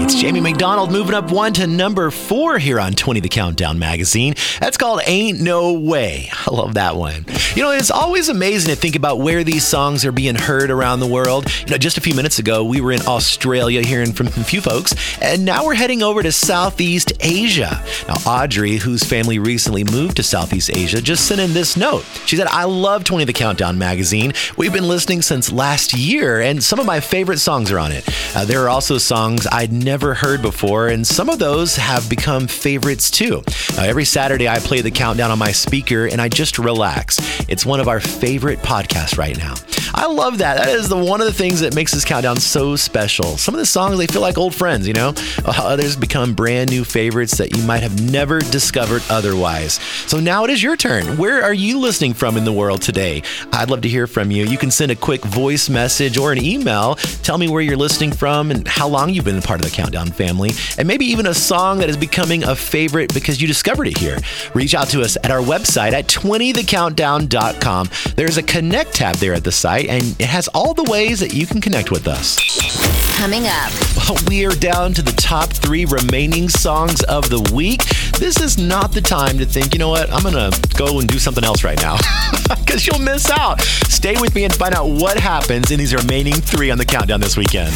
It's Jamie McDonald moving up one to number 4 here on 20 The Countdown magazine. That's called Ain't No Way. I love that one. You know, it's always amazing to think about where these songs are being heard around the world. You know, just a few minutes ago, we were in Australia hearing from a few folks, and now we're heading over to Southeast Asia. Now, Audrey, whose family recently moved to Southeast Asia, just sent in this note. She said, I love 20 The Countdown magazine. We've been listening since last year, and some of my favorite songs are on it. There are also songs I'd never heard before, and some of those have become favorites too. Every Saturday, I play the countdown on my speaker, and I just relax. It's one of our favorite podcasts right now. I love that. That is one of the things that makes this countdown so special. Some of the songs, they feel like old friends, you know? Others become brand new favorites that you might have never discovered otherwise. So now it is your turn. Where are you listening from in the world today? I'd love to hear from you. You can send a quick voice message or an email. Tell me where you're listening from and how long you've been a part of the Countdown family, and maybe even a song that is becoming a favorite because you discovered it here. Reach out to us at our website at 20thecountdown.com. There's a connect tab there at the site, and it has all the ways that you can connect with us. Coming up. Well, we are down to the top 3 remaining songs of the week. This is not the time to think, you know what, I'm going to go and do something else right now, because you'll miss out. Stay with me and find out what happens in these remaining 3 on the countdown this weekend.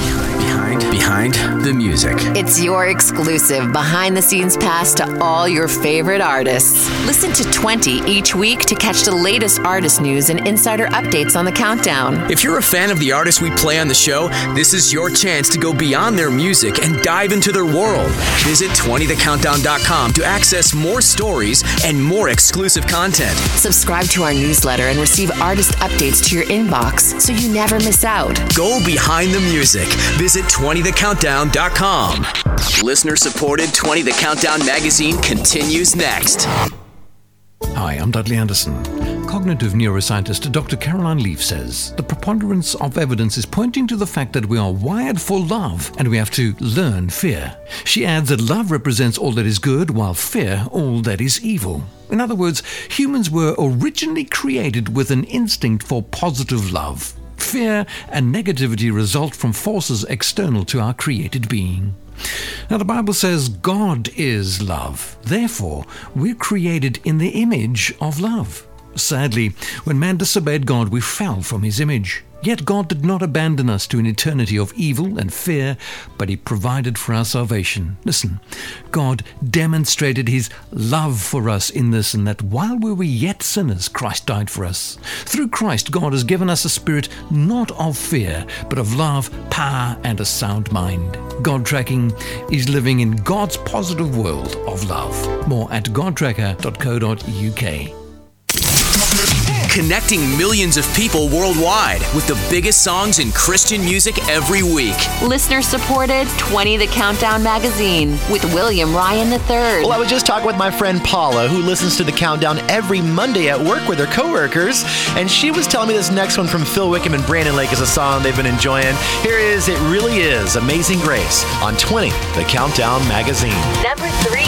Behind the music. It's your exclusive behind-the-scenes pass to all your favorite artists. Listen to 20 each week to catch the latest artist news and insider updates on the countdown. If you're a fan of the artists we play on the show, this is your chance to go beyond their music and dive into their world. Visit 20thecountdown.com to access more stories and more exclusive content. Subscribe to our newsletter and receive artist updates to your inbox so you never miss out. Go behind the music. Visit 20thecountdown.com. Listener-supported 20 The Countdown magazine continues next. Hi, I'm Dudley Anderson. Cognitive neuroscientist Dr. Caroline Leaf says the preponderance of evidence is pointing to the fact that we are wired for love and we have to learn fear. She adds that love represents all that is good while fear all that is evil. In other words, humans were originally created with an instinct for positive love. Fear and negativity result from forces external to our created being. Now, the Bible says God is love. Therefore, we're created in the image of love. Sadly, when man disobeyed God, we fell from his image. Yet God did not abandon us to an eternity of evil and fear, but he provided for our salvation. Listen, God demonstrated his love for us in this, and that while we were yet sinners, Christ died for us. Through Christ, God has given us a spirit not of fear, but of love, power, and a sound mind. God Tracking is living in God's positive world of love. More at godtracker.co.uk. Connecting millions of people worldwide with the biggest songs in Christian music every week. Listener-supported 20 The Countdown magazine with William Ryan III. Well, I was just talking with my friend Paula, who listens to the countdown every Monday at work with her coworkers, and she was telling me this next one from Phil Wickham and Brandon Lake is a song they've been enjoying. Here is It Really Is, Amazing Grace on 20 The Countdown magazine. Number 3.